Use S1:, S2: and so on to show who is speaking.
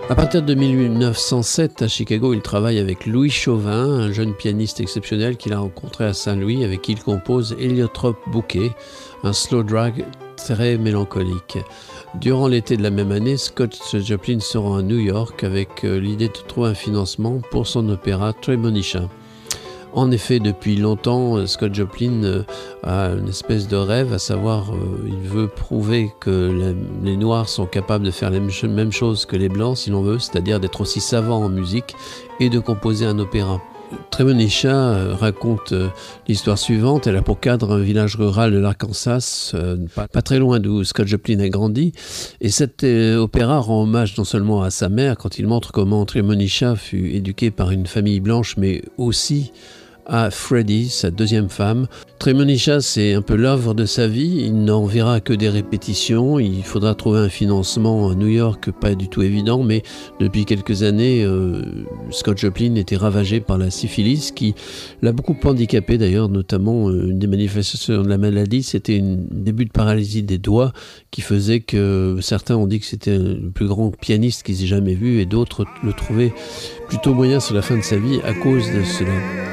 S1: À partir de 1907, à Chicago, il travaille avec Louis Chauvin, un jeune pianiste exceptionnel qu'il a rencontré à Saint-Louis, avec qui il compose Heliotrope Bouquet, un slow drag très mélancolique. Durant l'été de la même année, Scott Joplin se rend à New York avec l'idée de trouver un financement pour son opéra Tremonisha. En effet, depuis longtemps, Scott Joplin a une espèce de rêve, à savoir, il veut prouver que les Noirs sont capables de faire les mêmes choses que les Blancs, si l'on veut, c'est-à-dire d'être aussi savants en musique et de composer un opéra. Tremonisha raconte l'histoire suivante. Elle a pour cadre un village rural de l'Arkansas, pas très loin d'où Scott Joplin a grandi. Et cet opéra rend hommage non seulement à sa mère, quand il montre comment Tremonisha fut éduquée par une famille blanche, mais aussi à Freddie, sa deuxième femme. Tremonisha, c'est un peu l'œuvre de sa vie. Il n'en verra que des répétitions. Il faudra trouver un financement à New York, pas du tout évident, mais depuis quelques années, Scott Joplin était ravagé par la syphilis, qui l'a beaucoup handicapé d'ailleurs, notamment une des manifestations de la maladie, c'était un début de paralysie des doigts qui faisait que certains ont dit que c'était le plus grand pianiste qu'ils aient jamais vu, et d'autres le trouvaient plutôt moyen sur la fin de sa vie à cause de cela.